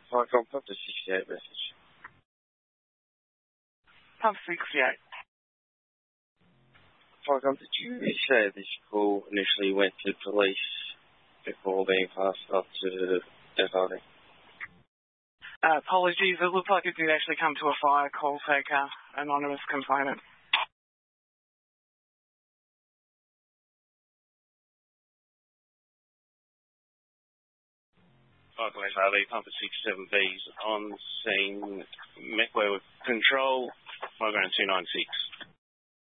Hi, I'll pump the 68 message. Pump 68. Hi, did you say this call initially went to police before being passed up to FRD? Apologies, it looked like it did actually come to a fire call taker, anonymous complainant. Hi, Police RV, Pumper 67B's on scene, Meckware with control, 5 296.